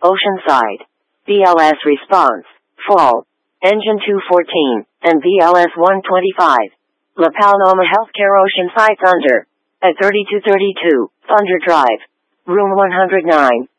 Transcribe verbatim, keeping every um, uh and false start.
Oceanside. B L S response, full. Engine two fourteen, and B L S one twenty-five. La Paloma Healthcare Oceanside Thunder. At thirty-two thirty-two, Thunder Drive. Room one hundred nine.